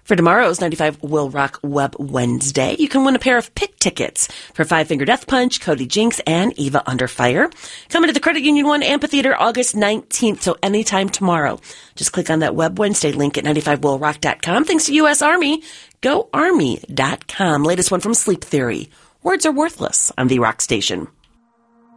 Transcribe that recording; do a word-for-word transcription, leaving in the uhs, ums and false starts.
For tomorrow's ninety-five Will Rock Web Wednesday, you can win a pair of pit tickets for Five Finger Death Punch, Cody Jinks, and Eva Under Fire. Coming to the Credit Union One Amphitheater August nineteenth, so anytime tomorrow. Just click on that Web Wednesday link at ninety-five will rock dot com. Thanks to U S Army. Go Army dot com. Latest one from Sleep Theory. Words are worthless on the Rock Station.